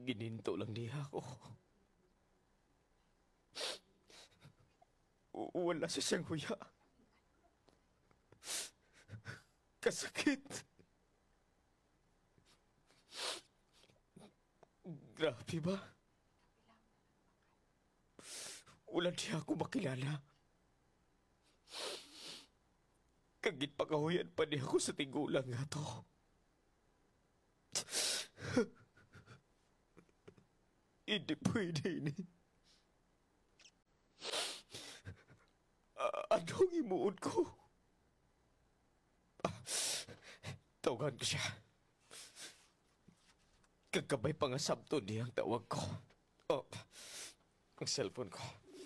Gininto lang niya ako. Wala sa siyang huya. Kasakit. Grabe ba? Wala niya ako makilala. Kagit pakahuyan pa niya ako sa tigulang nga to. Hindi pwede ni. Anong imuod ko? Tawagan ko siya. Kagabay pa nga sabto niya ang tawag ko. Oh, ang cellphone ko.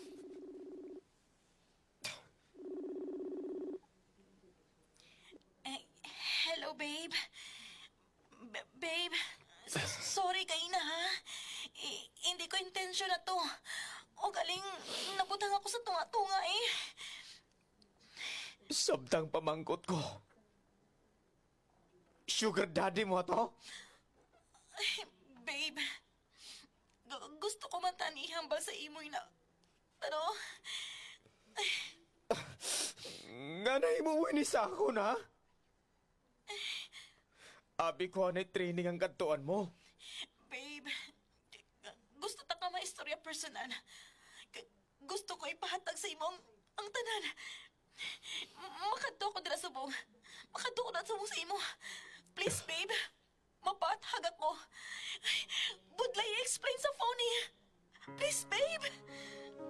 Hello, babe. Babe, sorry kayo na, ha? Hindi ko intensyon na to. O galing, nabutang ako sa tunga-tunga eh. Sabtang pamangkot ko. Sugar daddy mo to? Babe, gusto ko man tanihambal sa imoy na... Pero... Nga na imuwi ni sa ako na? Abi ko na training ang kantuan mo. Babe, gusto ta ka maistorya personal. Gusto ko ipahatag sa imo ang tanan. Makadto ko dira subong. Makadto ko na subong sa imo. Please, babe. Mapathag ako. Budlay i-explain sa phone eh. Please, babe.